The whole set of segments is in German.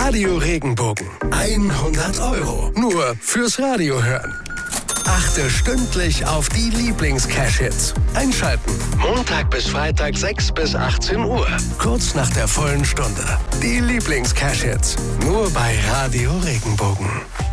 Radio Regenbogen. 100 €. Nur fürs Radio hören. Achte stündlich auf die Lieblings-Cash-Hits. Einschalten. Montag bis Freitag 6 bis 18 Uhr. Kurz nach der vollen Stunde. Die Lieblings-Cash-Hits. Nur bei Radio Regenbogen.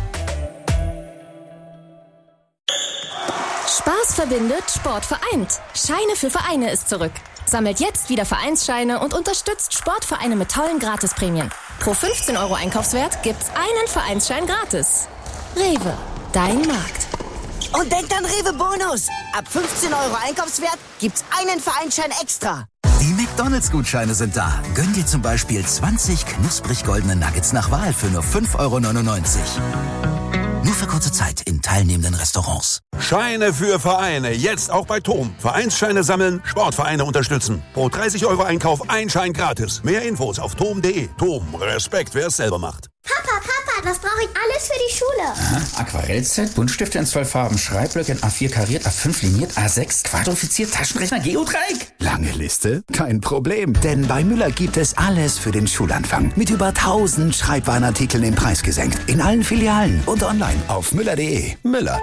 Spaß verbindet, Sport vereint. Scheine für Vereine ist zurück. Sammelt jetzt wieder Vereinsscheine und unterstützt Sportvereine mit tollen Gratisprämien. Pro 15 € Einkaufswert gibt's einen Vereinsschein gratis. Rewe, dein Markt. Und denkt an Rewe Bonus. Ab 15 € Einkaufswert gibt's einen Vereinsschein extra. Die McDonald's-Gutscheine sind da. Gönn dir zum Beispiel 20 knusprig goldene Nuggets nach Wahl für nur 5,99 €. Nur für kurze Zeit in teilnehmenden Restaurants. Scheine für Vereine, jetzt auch bei TOM. Vereinsscheine sammeln, Sportvereine unterstützen. Pro 30 € Einkauf ein Schein gratis. Mehr Infos auf tom.de. TOM, Respekt, wer es selber macht. Papa, was brauche ich alles für die Schule? Aha, Aquarellset, Buntstifte in 12 Farben, Schreibblöcke in A4 kariert, A5 liniert, A6 quadrifiziert, Taschenrechner, Geodreieck. Lange Liste? Kein Problem, denn bei Müller gibt es alles für den Schulanfang. Mit über 1000 Schreibwarenartikeln im Preis gesenkt. In allen Filialen und online auf müller.de. Müller.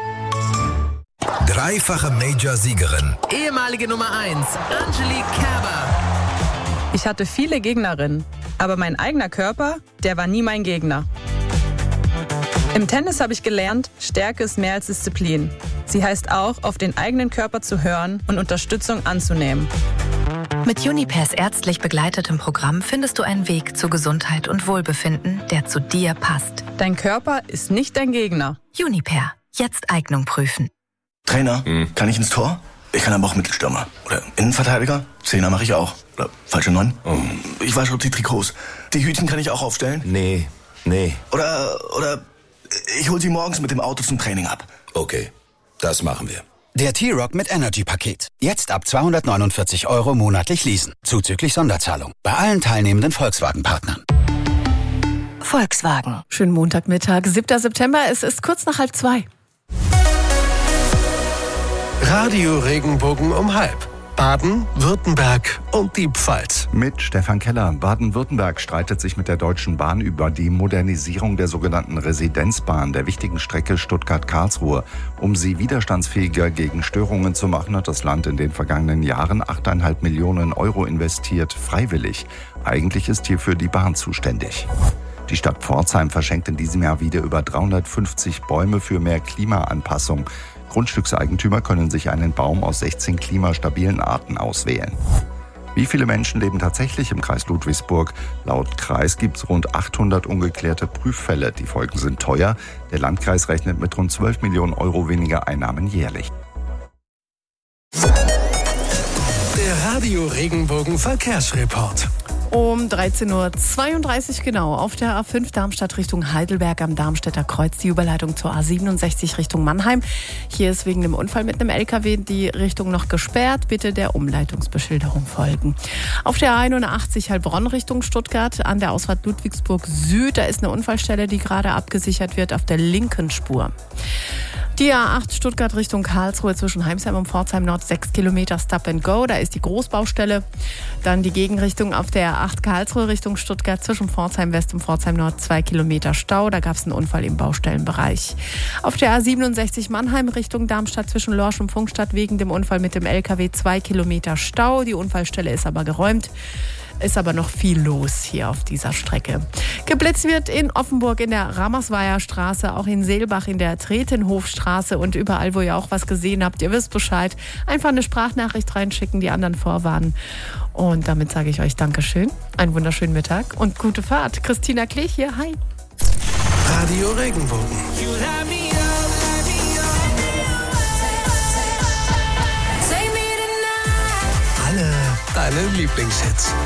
Dreifache Major-Siegerin. Ehemalige Nummer 1, Angelique Kerber. Ich hatte viele Gegnerinnen, aber mein eigener Körper, der war nie mein Gegner. Im Tennis habe ich gelernt, Stärke ist mehr als Disziplin. Sie heißt auch, auf den eigenen Körper zu hören und Unterstützung anzunehmen. Mit Junipers ärztlich begleitetem Programm findest du einen Weg zu Gesundheit und Wohlbefinden, der zu dir passt. Dein Körper ist nicht dein Gegner. Juniper, jetzt Eignung prüfen. Trainer, kann ich ins Tor? Ich kann aber auch Mittelstürmer. Oder Innenverteidiger? Zehner mache ich auch. Oder falsche 9? Ich wasche auch die Trikots. Die Hütchen kann ich auch aufstellen? Nee. Oder ich hol sie morgens mit dem Auto zum Training ab. Okay, das machen wir. Der T-Rock mit Energy-Paket. Jetzt ab 249 € monatlich leasen. Zuzüglich Sonderzahlung. Bei allen teilnehmenden Volkswagen-Partnern. Volkswagen. Schönen Montagmittag, 7. September. Es ist kurz nach 1:30. Radio Regenbogen um 1:30. Baden, Württemberg und die Pfalz. Mit Stefan Keller. Baden-Württemberg streitet sich mit der Deutschen Bahn über die Modernisierung der sogenannten Residenzbahn, der wichtigen Strecke Stuttgart-Karlsruhe. Um sie widerstandsfähiger gegen Störungen zu machen, hat das Land in den vergangenen Jahren 8,5 Millionen € investiert, freiwillig. Eigentlich ist hierfür die Bahn zuständig. Die Stadt Pforzheim verschenkt in diesem Jahr wieder über 350 Bäume für mehr Klimaanpassung. Grundstückseigentümer können sich einen Baum aus 16 klimastabilen Arten auswählen. Wie viele Menschen leben tatsächlich im Kreis Ludwigsburg? Laut Kreis gibt es rund 800 ungeklärte Prüffälle. Die Folgen sind teuer. Der Landkreis rechnet mit rund 12 Millionen € weniger Einnahmen jährlich. Der Radio Regenbogen Verkehrsreport. Um 13:32 Uhr genau auf der A5 Darmstadt Richtung Heidelberg am Darmstädter Kreuz die Überleitung zur A67 Richtung Mannheim. Hier ist wegen dem Unfall mit einem LKW die Richtung noch gesperrt. Bitte der Umleitungsbeschilderung folgen. Auf der A81 Heilbronn Richtung Stuttgart an der Ausfahrt Ludwigsburg Süd, da ist eine Unfallstelle, die gerade abgesichert wird auf der linken Spur. Die A8 Stuttgart Richtung Karlsruhe zwischen Heimsheim und Pforzheim Nord 6 Kilometer Stop and Go. Da ist die Großbaustelle. Dann die Gegenrichtung auf der A8 Karlsruhe Richtung Stuttgart zwischen Pforzheim West und Pforzheim Nord 2 Kilometer Stau. Da gab es einen Unfall im Baustellenbereich. Auf der A67 Mannheim Richtung Darmstadt zwischen Lorsch und Pfungstadt wegen dem Unfall mit dem LKW 2 Kilometer Stau. Die Unfallstelle ist aber geräumt. Ist aber noch viel los hier auf dieser Strecke. Geblitzt wird in Offenburg in der Ramersweier Straße, auch in Seelbach in der Tretenhofstraße und überall, wo ihr auch was gesehen habt. Ihr wisst Bescheid. Einfach eine Sprachnachricht reinschicken, die anderen vorwarnen. Und damit sage ich euch Dankeschön, einen wunderschönen Mittag und gute Fahrt. Christina Klech hier, hi. Radio Regenbogen. Alle deine Lieblingshits.